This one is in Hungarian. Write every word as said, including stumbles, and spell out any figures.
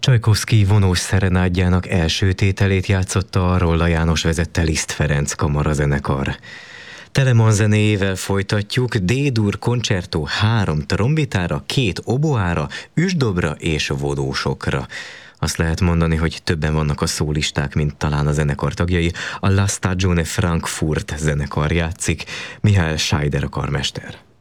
Csajkovszky vonós szerenádjának első tételét játszotta a Rolla János vezette Liszt Ferenc kamarazenekar. Telemann zenéjével folytatjuk. D-dur koncertó három trombitára, két oboára, üsdobra és vodósokra. Azt lehet mondani, hogy többen vannak a szólisták, mint talán a zenekar tagjai. A La Stagione Frankfurt zenekar játszik, Mihály Scheider a karmester.